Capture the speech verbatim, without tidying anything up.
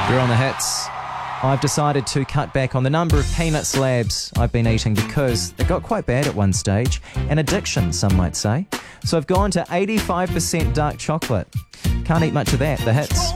You're on the hits. I've decided to cut back on the number of peanut slabs I've been eating because they got quite bad at one stage. An addiction, some might say. So I've gone to eighty-five percent dark chocolate. Can't eat much of that. The hits.